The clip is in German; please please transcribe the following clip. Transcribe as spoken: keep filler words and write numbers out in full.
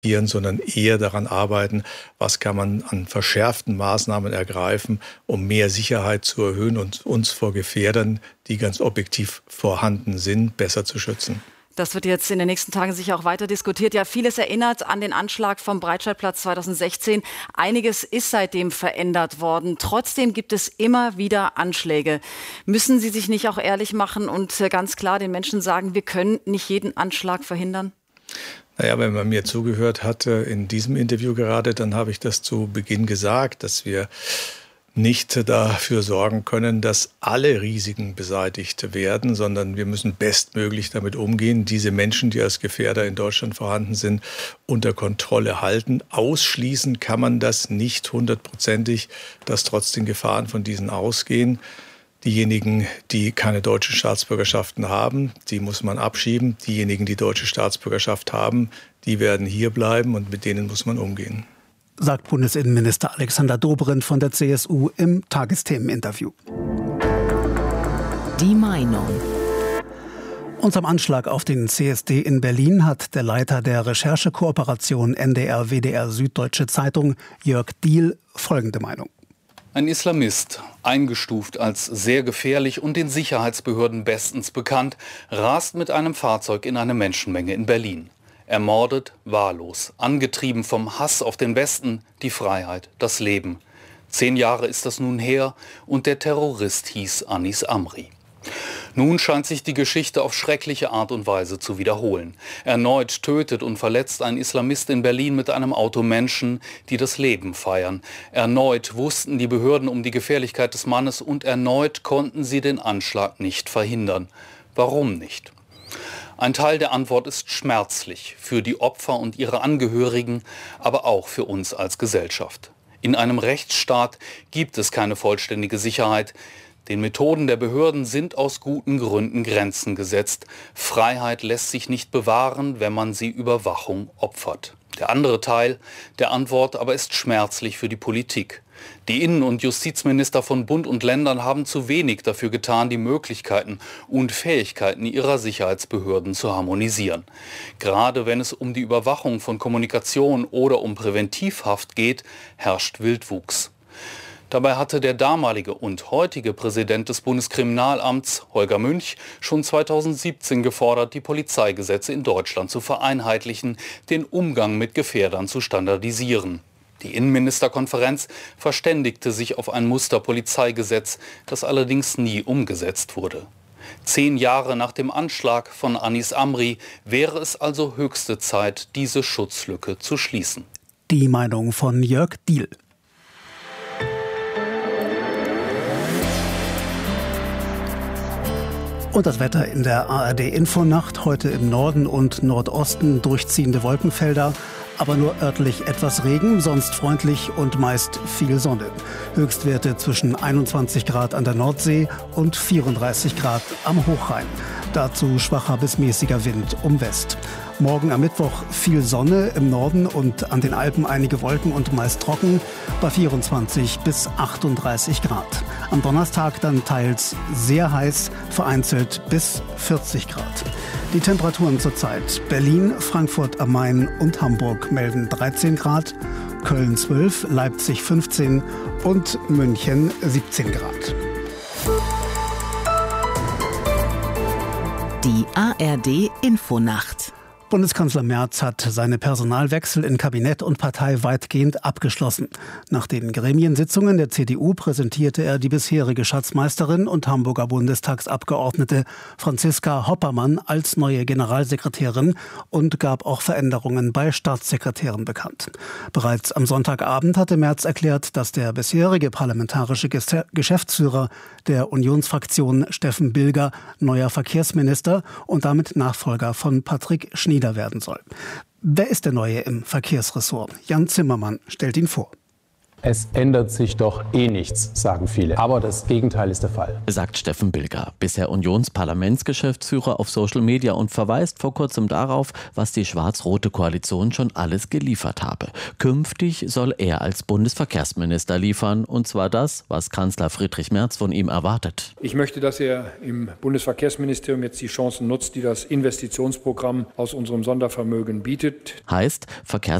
sondern eher daran arbeiten, was kann man an verschärften Maßnahmen ergreifen, um mehr Sicherheit zu erhöhen und uns vor Gefährdern, die ganz objektiv vorhanden sind, besser zu schützen. Das wird jetzt in den nächsten Tagen sicher auch weiter diskutiert. Ja, vieles erinnert an den Anschlag vom Breitscheidplatz zweitausendsechzehn. Einiges ist seitdem verändert worden. Trotzdem gibt es immer wieder Anschläge. Müssen Sie sich nicht auch ehrlich machen und ganz klar den Menschen sagen, wir können nicht jeden Anschlag verhindern? Naja, wenn man mir zugehört hatte in diesem Interview gerade, dann habe ich das zu Beginn gesagt, dass wir nicht dafür sorgen können, dass alle Risiken beseitigt werden, sondern wir müssen bestmöglich damit umgehen, diese Menschen, die als Gefährder in Deutschland vorhanden sind, unter Kontrolle halten. Ausschließen kann man das nicht hundertprozentig, dass trotzdem Gefahren von diesen ausgehen. Diejenigen, die keine deutsche Staatsbürgerschaften haben, die muss man abschieben. Diejenigen, die deutsche Staatsbürgerschaft haben, die werden hier bleiben und mit denen muss man umgehen. Sagt Bundesinnenminister Alexander Dobrindt von der C S U im Tagesthemeninterview. Die Meinung. Unserem Anschlag auf den C S D in Berlin hat der Leiter der Recherchekooperation N D R W D R Süddeutsche Zeitung, Jörg Diehl, folgende Meinung. Ein Islamist, eingestuft als sehr gefährlich und den Sicherheitsbehörden bestens bekannt, rast mit einem Fahrzeug in eine Menschenmenge in Berlin. Ermordet, wahllos, angetrieben vom Hass auf den Westen, die Freiheit, das Leben. Zehn Jahre ist das nun her und der Terrorist hieß Anis Amri. Nun scheint sich die Geschichte auf schreckliche Art und Weise zu wiederholen. Erneut tötet und verletzt ein Islamist in Berlin mit einem Auto Menschen, die das Leben feiern. Erneut wussten die Behörden um die Gefährlichkeit des Mannes und erneut konnten sie den Anschlag nicht verhindern. Warum nicht? Ein Teil der Antwort ist schmerzlich für die Opfer und ihre Angehörigen, aber auch für uns als Gesellschaft. In einem Rechtsstaat gibt es keine vollständige Sicherheit. Den Methoden der Behörden sind aus guten Gründen Grenzen gesetzt. Freiheit lässt sich nicht bewahren, wenn man sie Überwachung opfert. Der andere Teil der Antwort aber ist schmerzlich für die Politik. Die Innen- und Justizminister von Bund und Ländern haben zu wenig dafür getan, die Möglichkeiten und Fähigkeiten ihrer Sicherheitsbehörden zu harmonisieren. Gerade wenn es um die Überwachung von Kommunikation oder um Präventivhaft geht, herrscht Wildwuchs. Dabei hatte der damalige und heutige Präsident des Bundeskriminalamts, Holger Münch, schon zweitausendsiebzehn gefordert, die Polizeigesetze in Deutschland zu vereinheitlichen, den Umgang mit Gefährdern zu standardisieren. Die Innenministerkonferenz verständigte sich auf ein Musterpolizeigesetz, das allerdings nie umgesetzt wurde. Zehn Jahre nach dem Anschlag von Anis Amri wäre es also höchste Zeit, diese Schutzlücke zu schließen. Die Meinung von Jörg Diehl. Und das Wetter in der A R D-Infonacht. Heute im Norden und Nordosten durchziehende Wolkenfelder, aber nur örtlich etwas Regen, sonst freundlich und meist viel Sonne. Höchstwerte zwischen einundzwanzig Grad an der Nordsee und vierunddreißig Grad am Hochrhein. Dazu schwacher bis mäßiger Wind um West. Morgen am Mittwoch viel Sonne im Norden und an den Alpen einige Wolken und meist trocken bei vierundzwanzig bis achtunddreißig Grad. Am Donnerstag dann teils sehr heiß, vereinzelt bis vierzig Grad. Die Temperaturen zurzeit: Berlin, Frankfurt am Main und Hamburg melden dreizehn Grad, Köln zwölf, Leipzig fünfzehn und München siebzehn Grad. Die A R D-Infonacht. Bundeskanzler Merz hat seine Personalwechsel in Kabinett und Partei weitgehend abgeschlossen. Nach den Gremiensitzungen der C D U präsentierte er die bisherige Schatzmeisterin und Hamburger Bundestagsabgeordnete Franziska Hoppermann als neue Generalsekretärin und gab auch Veränderungen bei Staatssekretären bekannt. Bereits am Sonntagabend hatte Merz erklärt, dass der bisherige parlamentarische Geschäftsführer der Unionsfraktion Steffen Bilger neuer Verkehrsminister und damit Nachfolger von Patrick Schnieder werden soll. Wer ist der Neue im Verkehrsressort? Jan Zimmermann stellt ihn vor. Es ändert sich doch eh nichts, sagen viele. Aber das Gegenteil ist der Fall. Sagt Steffen Bilger, bisher Unionsparlamentsgeschäftsführer auf Social Media, und verweist vor kurzem darauf, was die schwarz-rote Koalition schon alles geliefert habe. Künftig soll er als Bundesverkehrsminister liefern, und zwar das, was Kanzler Friedrich Merz von ihm erwartet. Ich möchte, dass er im Bundesverkehrsministerium jetzt die Chancen nutzt, die das Investitionsprogramm aus unserem Sondervermögen bietet. Heißt, Verkehrs